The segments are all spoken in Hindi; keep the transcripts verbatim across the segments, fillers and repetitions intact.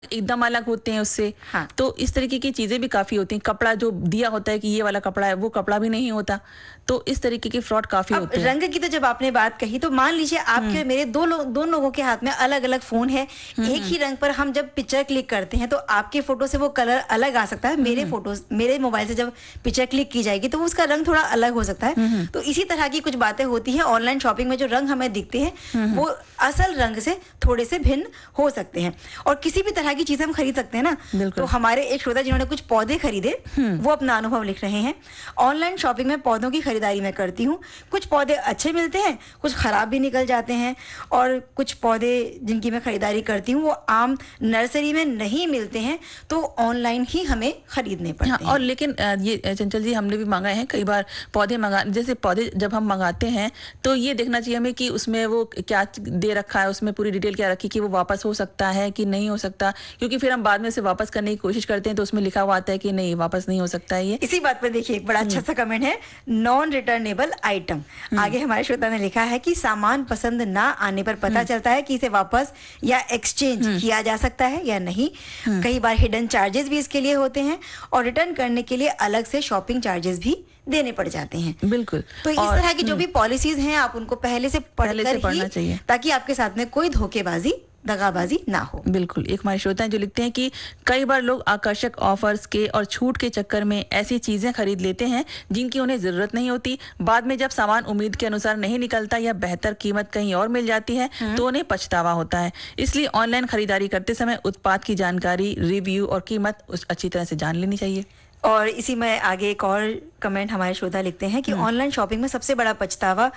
एकदम अलग होते हैं उससे। हाँ। तो इस तरीके की चीज़ें भी काफ़ी होती हैं। कपड़ा जो दिया होता है कि ये वाला कपड़ा है, वो कपड़ा भी नहीं होता। तो इस तरीके के फ्रॉड काफ़ी अब होते हैं। रंग की तो जब आपने बात कही, तो मान लीजिए आपके और मेरे दो लोग दोनों लोगों के हाथ में अलग-अलग फ़ोन है। एक ही रंग पर हम जब पिक्चर क्लिक करते हैं, तो आपके फ़ोटो से वो कलर अलग आ सकता है। मेरे फ़ोटोज़ मेरे मोबाइल से जब पिक्चर क्लिक की जाएगी, तो उसका रंग थोड़ा अलग हो सकता है। तो इसी तरह की कुछ बातें होती हैं। ऑनलाइन शॉपिंग में जो रंग हमें दिखते हैं, वो असल रंग से थोड़े से भिन्न हो सकते हैं। और किसी भी तरह की चीज़ हम खरीद सकते हैं ना। बिल्कुल। तो हमारे एक श्रोता जिन्होंने कुछ पौधे खरीदे, वो अपना अनुभव लिख रहे हैं। ऑनलाइन शॉपिंग में पौधों की खरीदारी मैं करती हूँ। कुछ पौधे अच्छे मिलते हैं, कुछ खराब भी निकल जाते हैं, और कुछ पौधे जिनकी मैं खरीदारी करती हूँ वो आम नर्सरी में नहीं मिलते हैं, तो ऑनलाइन ही हमें खरीदने पड़ते हाँ, हैं। और लेकिन अ, ये अ, चंचल जी, हमने भी मंगाए हैं कई बार पौधे मंगा जैसे पौधे जब हम मंगाते हैं, तो ये देखना चाहिए हमें कि उसमें वो क्या दे रखा है, उसमें पूरी डिटेल क्या रखी कि वो वापस हो सकता है कि नहीं हो सकता, क्योंकि फिर हम बाद में से वापस करने की कोशिश करते हैं तो उसमें लिखा हुआ आता है कि नहीं, वापस नहीं हो सकता है ये। इसी बात पर देखिए एक बड़ा अच्छा सा कमेंट है, नॉन रिटर्नेबल आइटम। आगे हमारे श्रोता ने लिखा है कि सामान पसंद ना आने पर पता चलता है कि इसे वापस या एक्सचेंज किया जा सकता है या नहीं। कई बार हिडन चार्जेस भी इसके लिए होते हैं, और रिटर्न करने के लिए अलग से शॉपिंग चार्जेस भी देने पड़ जाते हैं। बिल्कुल। तो इस और तरह की जो भी पॉलिसीज हैं, आप उनको पहले से पहले से पढ़कर पढ़ना ही, चाहिए। ताकि आपके साथ में कोई धोखेबाजी दगाबाजी ना हो। बिल्कुल। एक हमारे श्रोता हैं जो लिखते हैं कि कई बार लोग आकर्षक ऑफर्स के और छूट के चक्कर में ऐसी चीजें खरीद लेते हैं जिनकी उन्हें जरूरत नहीं होती। बाद में जब सामान उम्मीद के अनुसार नहीं निकलता या बेहतर कीमत कहीं और मिल जाती है, तो उन्हें पछतावा होता है। इसलिए ऑनलाइन खरीदारी करते समय उत्पाद की जानकारी, रिव्यू और कीमत उस अच्छी तरह से जान लेनी चाहिए। और इसी में आगे एक और कमेंट हमारे श्रोता लिखते हैं कि ऑनलाइन शॉपिंग में सबसे बड़ा पछतावा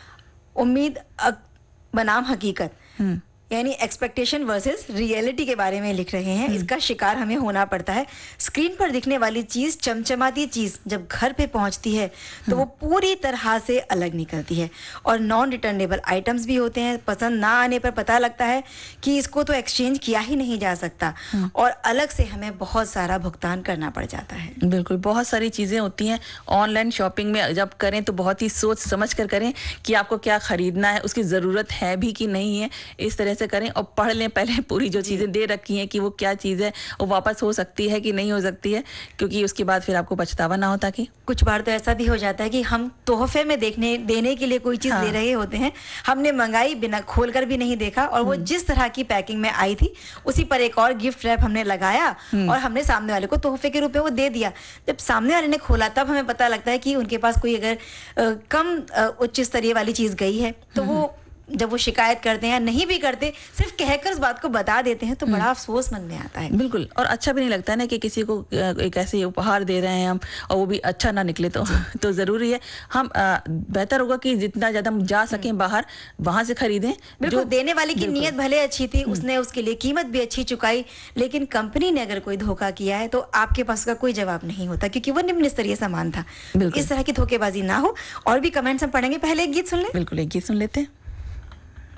उम्मीद अक- बनाम हकीकत, यानी एक्सपेक्टेशन वर्सेस रियलिटी के बारे में लिख रहे हैं। इसका शिकार हमें होना पड़ता है। स्क्रीन पर दिखने वाली चीज, चमचमाती चीज जब घर पे पहुंचती है, तो वो पूरी तरह से अलग निकलती है। और नॉन रिटर्नेबल आइटम्स भी होते हैं। पसंद ना आने पर पता लगता है कि इसको तो एक्सचेंज किया ही नहीं जा सकता, और अलग से हमें बहुत सारा भुगतान करना पड़ जाता है। बिल्कुल। बहुत सारी चीज़ें होती हैं ऑनलाइन शॉपिंग में। जब करें तो बहुत ही सोच समझ कर करें कि आपको क्या खरीदना है, उसकी ज़रूरत है भी कि नहीं है। इस तरह से करें और पढ़ लें पहले पूरी जो चीज़ें दे रखी हैं कि वो क्या चीज़ है, वो वापस हो सकती है कि नहीं हो सकती है, क्योंकि उसके बाद फिर आपको पछतावा ना हो। ताकि कुछ बार तो ऐसा भी हो जाता है कि हम तोहफे में देखने देने के लिए कोई चीज़ हाँ। ले रहे होते हैं, हमने मंगाई, बिना खोलकर भी नहीं देखा, और वो जिस तरह की पैकिंग में आई थी उसी पर एक और गिफ्ट रैप हमने लगाया, और हमने सामने वाले को तोहफे के रूप में वो दे दिया। जब सामने वाले ने खोला, तब हमें पता लगता है कि उनके पास कोई अगर अ, कम अ, उच्च स्तरीय वाली चीज़ गई है, तो वो जब वो शिकायत करते हैं या नहीं भी करते, सिर्फ कहकर इस बात को बता देते हैं, तो बड़ा अफसोस मन में आता है। बिल्कुल। और अच्छा भी नहीं लगता है ना कि किसी को अ, एक ऐसे उपहार दे रहे हैं हम, और वो भी अच्छा ना निकले, तो तो ज़रूरी है हम अ, बेहतर होगा कि जितना ज़्यादा हम जा सकें बाहर, वहाँ से खरीदें। बिल्कुल। जो देने वाले की नीयत भले अच्छी थी, उसने उसके लिए कीमत भी अच्छी चुकाई, लेकिन कंपनी ने अगर कोई धोखा किया है, तो आपके पास उसका कोई जवाब नहीं होता, क्योंकि वो निम्न स्तरीय सामान था। बिल्कुल। इस तरह की धोखेबाजी ना हो। और भी कमेंट्स हम पढ़ेंगे, पहले एक गीत सुन लें। बिल्कुल, एक गीत सुन लेते हैं।